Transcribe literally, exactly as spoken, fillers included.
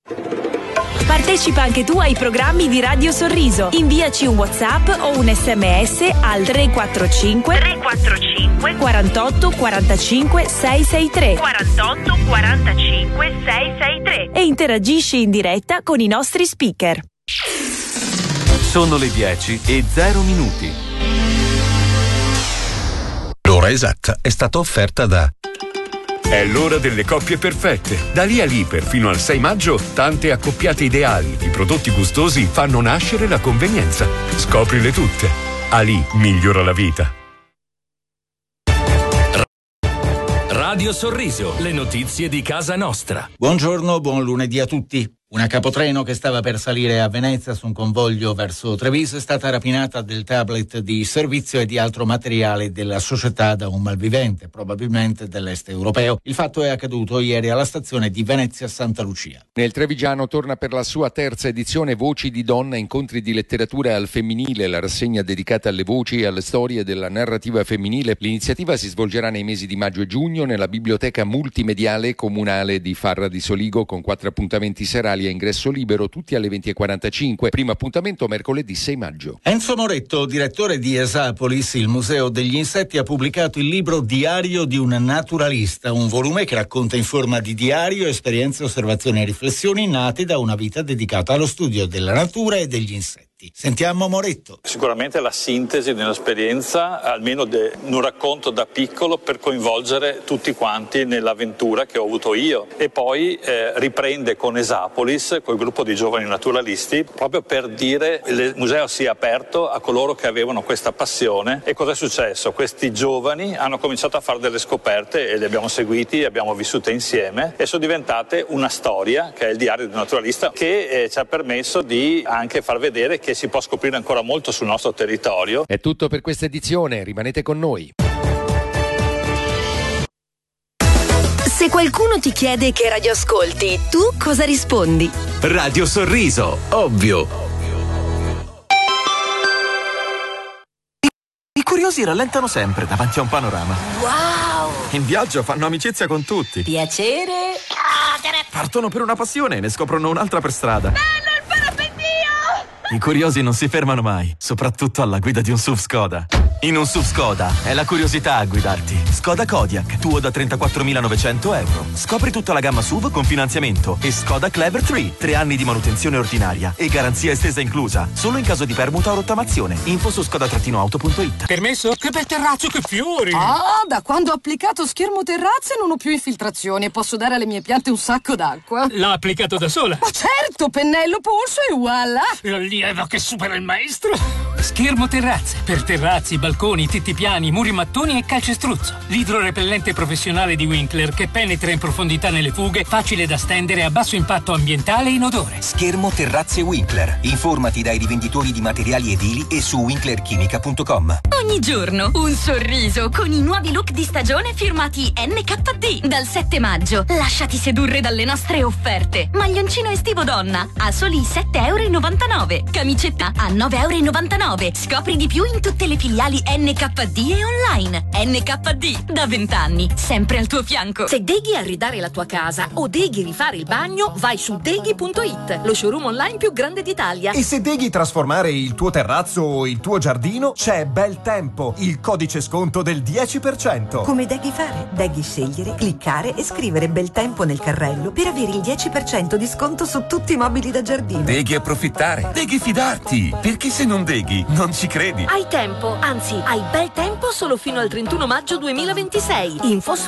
Partecipa anche tu ai programmi di Radio Sorriso. Inviaci un WhatsApp o un sms al tre quattro cinque tre quattro cinque quarantotto quarantacinque seicentosessantatré quarantotto quarantacinque seicentosessantatré e interagisci in diretta con i nostri speaker. Sono le dieci e zero minuti. L'ora esatta è stata offerta da... È l'ora delle coppie perfette. Da lì a lì per fino al sei maggio, tante accoppiate ideali di prodotti gustosi fanno nascere la convenienza. Scoprile tutte. Ali migliora la vita. Radio Sorriso, le notizie di casa nostra. Buongiorno, buon lunedì a tutti. Una capotreno che stava per salire a Venezia su un convoglio verso Treviso è stata rapinata del tablet di servizio e di altro materiale della società da un malvivente, probabilmente dell'est europeo. Il fatto è accaduto ieri alla stazione di Venezia Santa Lucia. Nel Trevigiano torna per la sua terza edizione Voci di Donna, incontri di letteratura al femminile, la rassegna dedicata alle voci e alle storie della narrativa femminile. L'iniziativa si svolgerà nei mesi di maggio e giugno nella biblioteca multimediale comunale di Farra di Soligo con quattro appuntamenti serali a ingresso libero, tutti alle venti e quarantacinque. Primo appuntamento mercoledì sei maggio. Enzo Moretto, direttore di Esapolis, il Museo degli Insetti, ha pubblicato il libro Diario di un naturalista, un volume che racconta in forma di diario esperienze, osservazioni e riflessioni nate da una vita dedicata allo studio della natura e degli insetti. Sentiamo Moretto. Sicuramente la sintesi di un'esperienza, almeno di un racconto da piccolo, per coinvolgere tutti quanti nell'avventura che ho avuto io, e poi eh, riprende con Esapolis, col gruppo di giovani naturalisti, proprio per dire che il museo sia aperto a coloro che avevano questa passione. E cosa è successo? Questi giovani hanno cominciato a fare delle scoperte e le abbiamo seguiti, abbiamo vissute insieme e sono diventate una storia che è il diario di un naturalista, che eh, ci ha permesso di anche far vedere che che si può scoprire ancora molto sul nostro territorio. È tutto per questa edizione, rimanete con noi. Se qualcuno ti chiede che radio ascolti, tu cosa rispondi? Radio Sorriso, ovvio. I curiosi rallentano sempre davanti a un panorama. Wow! In viaggio fanno amicizia con tutti. Piacere? Partono per una passione e ne scoprono un'altra per strada. Bello il parapendio! I curiosi non si fermano mai, soprattutto alla guida di un S U V Skoda. In un S U V Skoda è la curiosità a guidarti. Skoda Kodiaq, tuo da trentaquattromilanovecento euro. Scopri tutta la gamma S U V con finanziamento. E Skoda Clever tre, tre anni di manutenzione ordinaria e garanzia estesa inclusa, solo in caso di permuta o rottamazione. Info su skoda auto punto it. Permesso? Che bel terrazzo, che fiori! Ah, da quando ho applicato Schermo Terrazze non ho più infiltrazioni e posso dare alle mie piante un sacco d'acqua. L'ha applicato da sola? Ma certo, pennello, polso e voilà! L'allievo che supera il maestro! Schermo Terrazze, per terrazzi, balconi, tetti piani, muri mattoni e calcestruzzo. L'idrorepellente professionale di Winkler che penetra in profondità nelle fughe, facile da stendere, a basso impatto ambientale e inodore. Schermo Terrazze Winkler. Informati dai rivenditori di materiali edili e su winkler chimica punto com. Ogni giorno un sorriso con i nuovi look di stagione firmati N K D. Dal sette maggio lasciati sedurre dalle nostre offerte. Maglioncino estivo donna a soli sette e novantanove euro. Camicetta a nove e novantanove euro. Scopri di più in tutte le filiali N K D e online. N K D, da vent'anni, sempre al tuo fianco. Se deghi arredare la tua casa o deghi rifare il bagno, vai su deghi punto it, lo showroom online più grande d'Italia. E se deghi trasformare il tuo terrazzo o il tuo giardino, c'è Bel Tempo, il codice sconto del dieci per cento. Come deghi fare? Deghi scegliere, cliccare e scrivere Bel Tempo nel carrello per avere il dieci per cento di sconto su tutti i mobili da giardino. Deghi approfittare, deghi fidarti, perché se non deghi non ci credi. Hai tempo, anzi hai bel tempo solo fino al trentuno maggio duemilaventisei. Info su